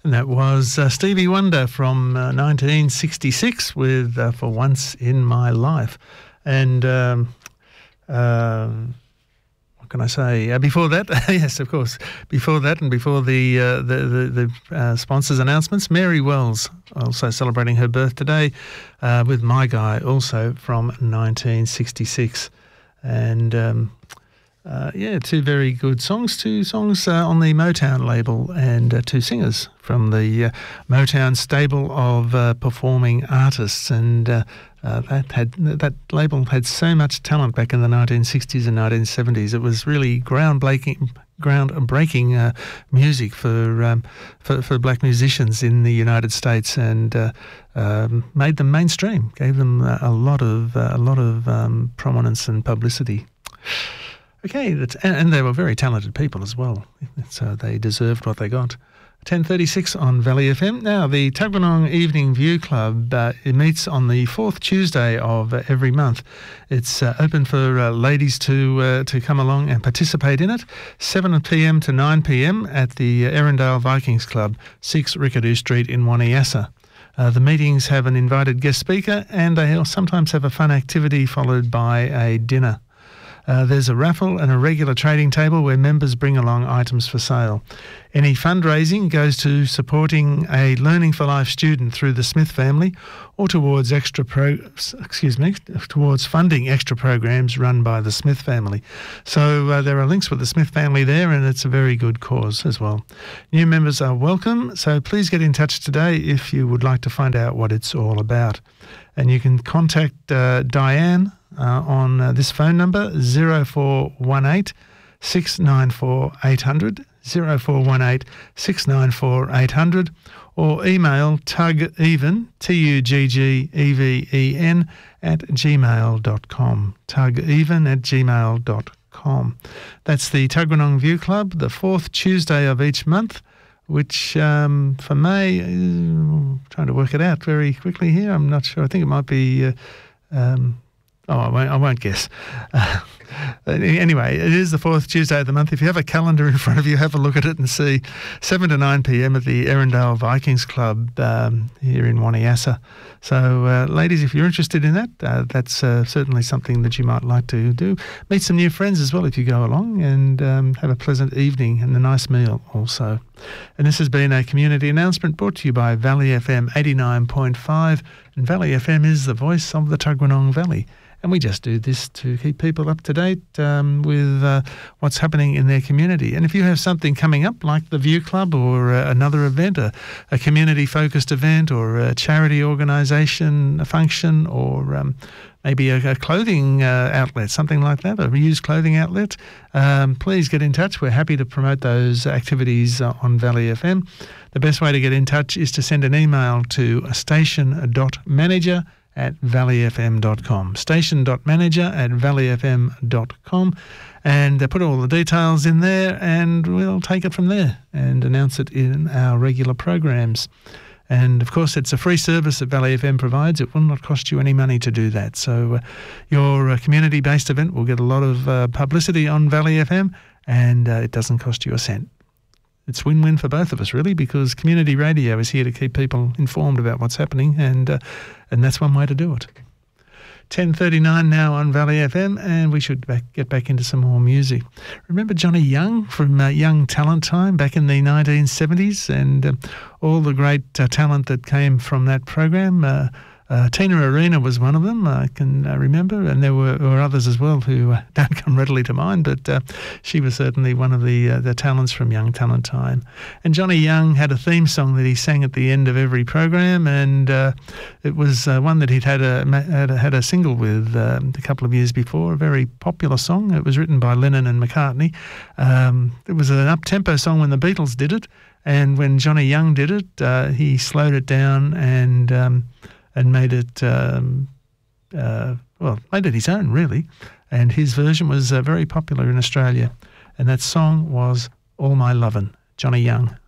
And that was Stevie Wonder from 1966 with For Once in My Life. And what can I say? Before that, yes, of course, before that and before the sponsors' announcements, Mary Wells also celebrating her birth today with My Guy, also from 1966. And two very good songs, two songs on the Motown label and two singers from the Motown stable of performing artists. And that label had so much talent back in the 1960s and 1970s. It was really groundbreaking music for black musicians in the United States, and made them mainstream, gave them a lot of prominence and publicity. Okay, and they were very talented people as well, so they deserved what they got. 10:36 on Valley FM. Now, the Tuggeranong Evening View Club it meets on the fourth Tuesday of every month. It's open for ladies to come along and participate in it. 7 p.m. to 9 p.m. at the Erindale Vikings Club, 6 Rickadoo Street in Wanniassa. The meetings have an invited guest speaker, and they sometimes have a fun activity followed by a dinner. There's a raffle and a regular trading table where members bring along items for sale. Any fundraising goes to supporting a Learning for Life student through the Smith family, or towards towards funding extra programs run by the Smith family. So there are links with the Smith family there, and it's a very good cause as well. New members are welcome, so please get in touch today if you would like to find out what it's all about. And you can contact Diane on this phone number, 0418 694 800, 0418 694 800, or email tuggeven, TUGGEVEN, @gmail.com, tuggeven@gmail.com. That's the Tuggeranong View Club, the fourth Tuesday of each month, which for May, trying to work it out very quickly here, I'm not sure, I think it might be... I won't guess. Anyway, it is the fourth Tuesday of the month. If you have a calendar in front of you, have a look at it and see. 7 to 9 p.m. at the Erindale Vikings Club here in Wanniassa. So, ladies, if you're interested in that, that's certainly something that you might like to do. Meet some new friends as well if you go along, and have a pleasant evening and a nice meal also. And this has been a community announcement brought to you by Valley FM 89.5. And Valley FM is the voice of the Tuggeranong Valley. And we just do this to keep people up to date with what's happening in their community. And if you have something coming up, like the View Club or another event, a community-focused event or a charity organisation, a function, or maybe a clothing outlet, something like that, a reused clothing outlet, please get in touch. We're happy to promote those activities on Valley FM. The best way to get in touch is to send an email to station.manager@valleyfm.com, station.manager@valleyfm.com, and put all the details in there, and we'll take it from there and announce it in our regular programs. And, of course, it's a free service that Valley FM provides. It will not cost you any money to do that. So your community-based event will get a lot of publicity on Valley FM, and it doesn't cost you a cent. It's win-win for both of us, really, because community radio is here to keep people informed about what's happening, and that's one way to do it. 10:39 now on Valley FM, and we should get back into some more music. Remember Johnny Young from Young Talent Time back in the 1970s, and all the great talent that came from that program? Tina Arena was one of them, I can remember, and there were others as well who don't come readily to mind, but she was certainly one of the talents from Young Talent Time. And Johnny Young had a theme song that he sang at the end of every program, and it was one that he'd had a single with a couple of years before, a very popular song. It was written by Lennon and McCartney. It was an up-tempo song when the Beatles did it, and when Johnny Young did it, he slowed it down and made it, made it his own, really. And his version was very popular in Australia. And that song was All My Lovin', Johnny Young.